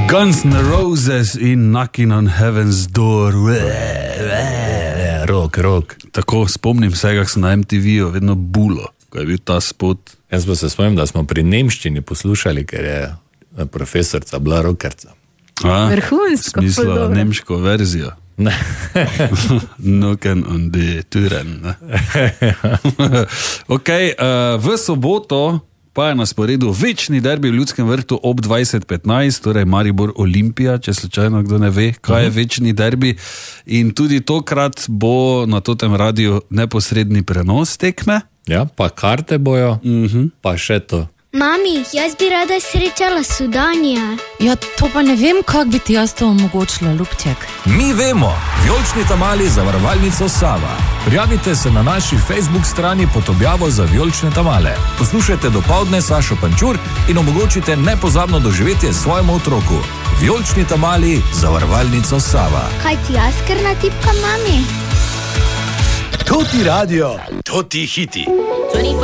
Guns N' Roses in Knocking on Heaven's Door. Rok. Tako, spomnim se, kako sem na MTV-u vedno bulo, ko je bil ta spot. Jaz pa se spomnim, da smo pri nemščini poslušali, ker je profesorca bila rokerca. Vrhunsko. Smisla nemško verzijo. Ne. Knocking on the Türen. Ok, v soboto pa je na sporedu večni derbi v Ljudskem vrtu ob 20:15, torej Maribor Olimpija, če slučajno kdo ne ve, kaj je večni derbi. In tudi tokrat bo na totem radiju neposredni prenos tekme. Ja, pa karte bojo, pa še to. Mami, jaz bi rada srečala Sudanija. Ja, to pa ne vem, kako bi ti jaz to omogočila, Ljubček. Mi vemo, vijolični tamali zavarovalnico Sava. Prijavite se na naši Facebook strani pod objavo za vijolične tamale. Poslušajte dopoldne Sašo Pančur in omogočite nepozabno doživetje svojemu otroku. Vijolični tamali zavarovalnico Sava. Kaj ti jaz kar natipkam, mami? To ti radio, to ti hiti. 24